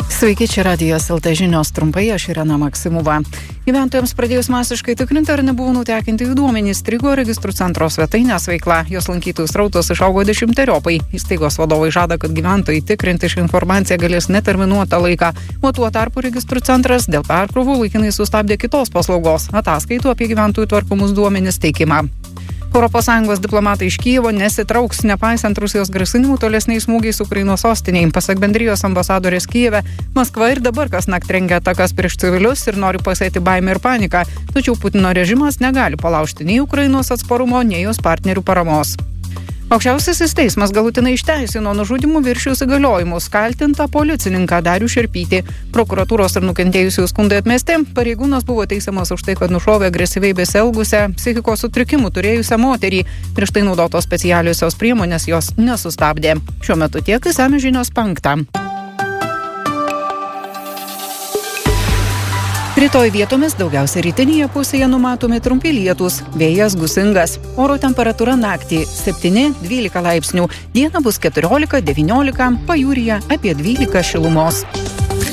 Sveiki, čia Radijos LT žinios trumpai, aš Irena Maksimova. Gyventojams pradėjus masiškai tikrinti, ar nebuvo nutekinti jų duomenys, strigo registrų centro svetainės veikla. Jos lankytojų srautas išaugo 10-teriopai. Įstaigos vadovai žada, kad gyventojai tikrinti šią informaciją galės neterminuotą laiką. O tuo tarpu registrų centras dėl perkrovų laikinai sustabdė kitos paslaugos – ataskaitų apie gyventojų tvarkomus duomenis teikimą. ES diplomatai iš Kijevo nesitrauks, nepaisant Rusijos grasinimų tolesniais smūgiais Ukrainos sostiniai. Pasak bendrijos ambasadorės Kijeve, Maskva ir dabar kasnakt rengia atakas prieš civilius ir nori pasėti baimę ir paniką. Tačiau Putino režimas negali palaužti nei Ukrainos atsparumo, nei jos partnerių paramos. Aukščiausiasis teismas galutinai išteisino nužudymų viršijus įgaliojimus kaltintą policininką Darių Šerpytį. Prokuratūros ir nukentėjusių skundai atmesti. Pareigūnas buvo teisiamas už tai, kad nušovė agresyviai besielgusią, psichikos sutrikimų turėjusią moterį. Prieš tai naudotos specialiosios priemonės jos nesustabdė. Šiuo metu tiek išsamios žinios 5. Rytoj vietomis daugiausia rytinėje pusėje numatomi trumpi lietūs, vėjas gūsingas. Oro temperatūra naktį 7-12 laipsnių, dieną bus 14-19, pajūryje apie 12 šilumos.